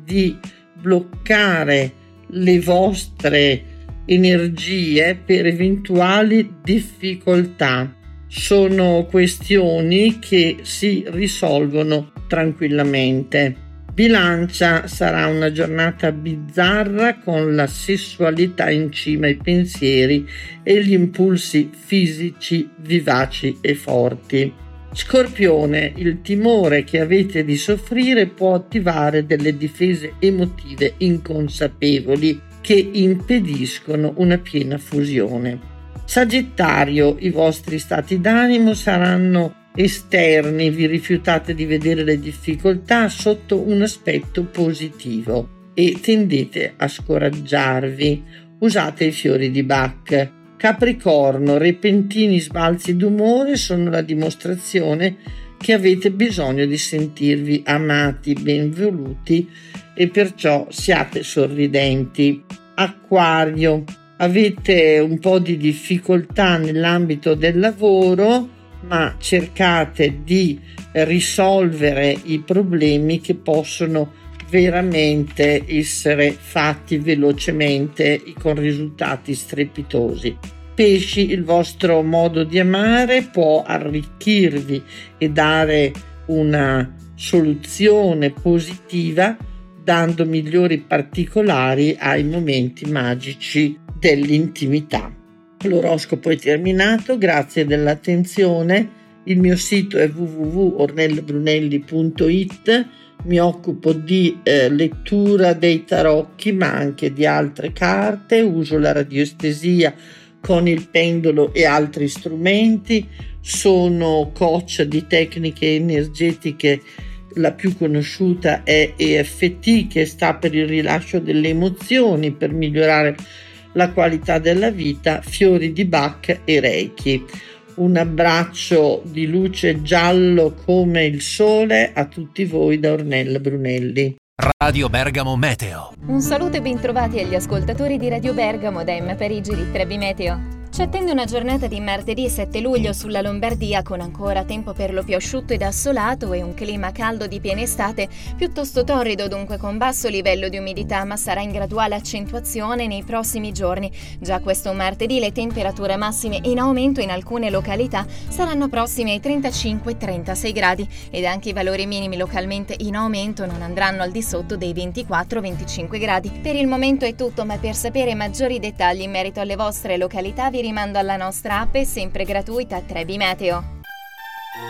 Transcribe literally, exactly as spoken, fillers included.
di bloccare le vostre energie per eventuali difficoltà. Sono questioni che si risolvono tranquillamente. Bilancia, sarà una giornata bizzarra con la sessualità in cima ai pensieri e gli impulsi fisici vivaci e forti. Scorpione, il timore che avete di soffrire può attivare delle difese emotive inconsapevoli che impediscono una piena fusione. Sagittario, i vostri stati d'animo saranno esterni, vi rifiutate di vedere le difficoltà sotto un aspetto positivo e tendete a scoraggiarvi. Usate i fiori di Bach. Capricorno, repentini sbalzi d'umore sono la dimostrazione che avete bisogno di sentirvi amati, benvoluti e perciò siate sorridenti. Acquario, avete un po' di difficoltà nell'ambito del lavoro, ma cercate di risolvere i problemi che possono veramente essere fatti velocemente con risultati strepitosi. Pesci, il vostro modo di amare può arricchirvi e dare una soluzione positiva, dando migliori particolari ai momenti magici dell'intimità. L'oroscopo è terminato, grazie dell'attenzione. Il mio sito è w w w punto ornella brunelli punto i t. Mi occupo di eh, lettura dei tarocchi, ma anche di altre carte. Uso la radioestesia con il pendolo e altri strumenti. Sono coach di tecniche energetiche. La più conosciuta è E F T, che sta per il rilascio delle emozioni per migliorare la qualità della vita, fiori di Bach e Reiki. Un abbraccio di luce giallo come il sole a tutti voi da Ornella Brunelli. Radio Bergamo Meteo. Un saluto e bentrovati agli ascoltatori di Radio Bergamo da M Parigi di Trebi Meteo. Ci attende una giornata di martedì sette luglio sulla Lombardia con ancora tempo per lo più asciutto ed assolato e un clima caldo di piena estate, piuttosto torrido, dunque con basso livello di umidità, ma sarà in graduale accentuazione nei prossimi giorni. Già questo martedì le temperature massime in aumento in alcune località saranno prossime ai trentacinque trentasei gradi ed anche i valori minimi localmente in aumento non andranno al di sotto dei ventiquattro venticinque gradi. Per il momento è tutto, ma per sapere maggiori dettagli in merito alle vostre località vi rimando alla nostra app sempre gratuita Trebi Meteo.